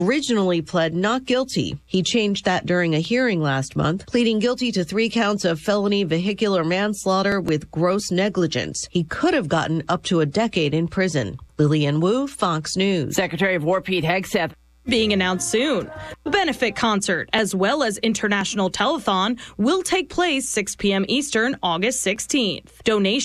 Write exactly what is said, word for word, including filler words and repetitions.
originally pled not guilty. He changed that during a hearing last month, pleading guilty to three counts of felony vehicular manslaughter with gross negligence. He could have gotten up to a decade in prison. Lillian Wu, Fox News. Secretary of War Pete Hegseth being announced soon. The benefit concert, as well as International Telethon, will take place six p.m. Eastern, August sixteenth. Donation